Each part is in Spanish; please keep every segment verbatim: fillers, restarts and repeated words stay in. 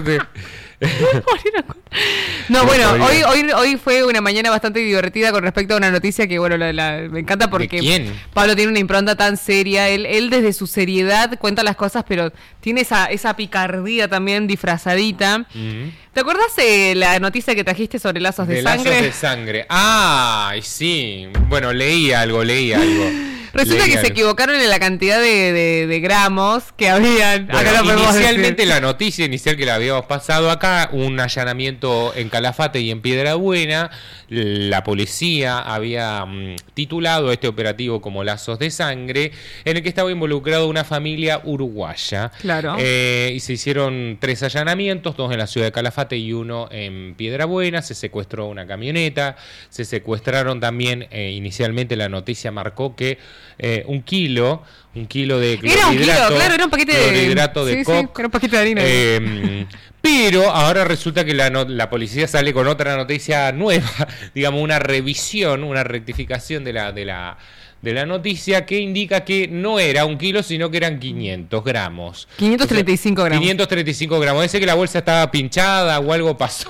corte. No, bueno, hoy, hoy, hoy fue una mañana bastante divertida con respecto a una noticia que, bueno, la, la, me encanta porque ¿De quién? Pablo tiene una impronta tan seria. Él, él desde su seriedad cuenta las cosas, pero tiene esa, esa picardía también disfrazadita. Uh-huh. ¿Te acuerdas de la noticia que trajiste sobre lazos de, de sangre? Lazos de sangre. Ah, sí. Bueno, leí algo, leí algo. Resulta leí que algo. se equivocaron en la cantidad de, de, de gramos que habían. Bueno, acá lo inicialmente decir. La noticia inicial que la habíamos pasado acá, un allanamiento en Calafate y en Piedrabuena. La policía había mm, titulado este operativo como Lazos de Sangre, en el que estaba involucrado una familia uruguaya. Claro. Eh, y se hicieron tres allanamientos, dos en la ciudad de Calafate y uno en Piedrabuena. Se secuestró una camioneta, se secuestraron también, eh, inicialmente la noticia marcó que eh, un kilo, un kilo de clorhidrato. Era un kilo, claro, era un paquete de clorhidrato de sí, coca. Sí, era un paquete de harina. Eh, pero ahora resulta que la, no, la policía sale con otra noticia nueva, digamos una revisión, una rectificación de la, de la, de la noticia que indica que no era un kilo, sino que eran quinientos gramos. quinientos treinta y cinco gramos. quinientos treinta y cinco gramos. Dice que la bolsa estaba pinchada o algo pasó.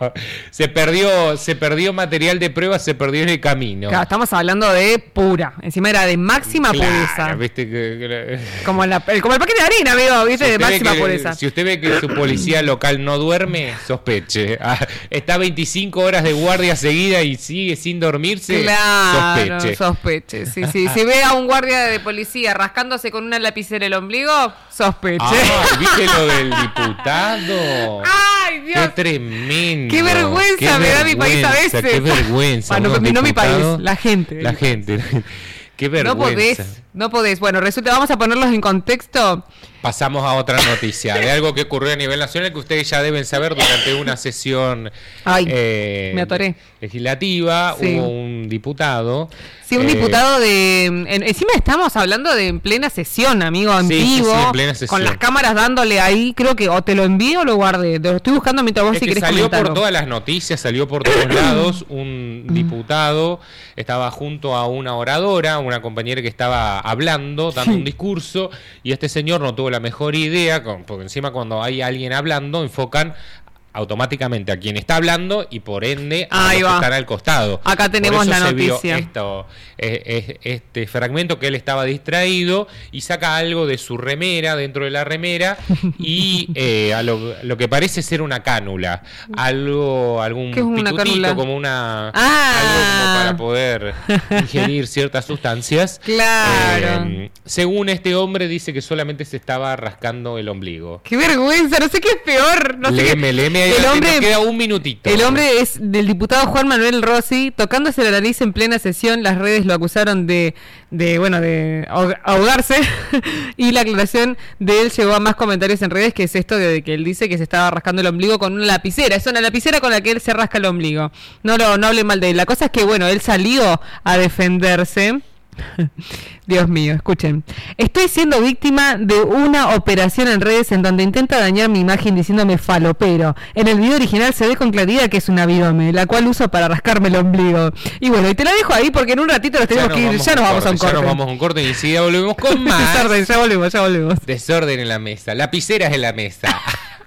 Se perdió, se perdió material de prueba, se perdió en el camino. Claro, estamos hablando de pura. Encima era de máxima claro, pureza. ¿Viste? Que, que, como, la, como el paquete de harina, amigo, ¿viste? Si de máxima que, pureza. Si usted ve que su policía local no duerme, sospeche. Ah, está veinticinco horas de guardia seguida y sigue sin dormirse, claro, sospeche. sospeche. Sí, sí. Si ve a un guardia de policía rascándose con una lapicera el ombligo, sospeche. Ah, ¿viste lo del diputado? ¡Ay, Dios! ¡Qué tremendo! ¡Qué vergüenza qué me vergüenza, da mi país a veces! ¡Qué vergüenza! Bueno, no mi país, la gente. La gente. ¡Qué vergüenza! No podés, no podés. Bueno, resulta, vamos a ponerlos en contexto. Pasamos a otra noticia, de algo que ocurrió a nivel nacional que ustedes ya deben saber durante una sesión Ay, eh, me atoré. legislativa. Sí. Hubo un diputado. Sí, un eh, diputado de... En, encima estamos hablando de en plena sesión, amigo, en sí, vivo. Sí, sí, en plena sesión. Con las cámaras dándole ahí, creo que o te lo envío o lo guardé. Lo estoy buscando mientras vos es si que querés salió comentarlo. por todas las noticias, salió por todos lados. Un diputado estaba junto a una oradora, una compañera que estaba hablando, dando sí. un discurso, y este señor no tuvo la mejor idea, porque encima cuando hay alguien hablando, enfocan automáticamente a quien está hablando y por ende a Ahí los va. que están al costado. Acá tenemos la se noticia. Vio esto, eh, este fragmento que él estaba distraído y saca algo de su remera, dentro de la remera, y eh, a lo, lo que parece ser una cánula. Algo, algún ¿Qué es una pitutito, cánula? como una... Ah. Algo como para poder ingerir ciertas sustancias. Claro. Eh, según este hombre, dice que solamente se estaba rascando el ombligo. ¡Qué vergüenza! No sé qué es peor. No sé léeme, qué... léeme. El hombre, nos queda un minutito. El hombre es del diputado Juan Manuel Rossi, tocándose la nariz en plena sesión. Las redes lo acusaron de, de bueno, de ahogarse y la aclaración de él llegó a más comentarios en redes, que es esto de que él dice que se estaba rascando el ombligo con una lapicera. Es una lapicera con la que él se rasca el ombligo. No lo, no hable mal de él. La cosa es que, bueno, él salió a defenderse. Dios mío, escuchen. Estoy siendo víctima de una operación en redes en donde intenta dañar mi imagen diciéndome falopero. En el video original se ve con claridad que es una virome, la cual uso para rascarme el ombligo. Y bueno, y te la dejo ahí porque en un ratito nos tenemos que ir. Ya nos vamos a un corte. Ya nos vamos a un corte y enseguida volvemos con más. Desorden, ya volvemos, ya volvemos. Desorden en la mesa. Lapiceras en la mesa.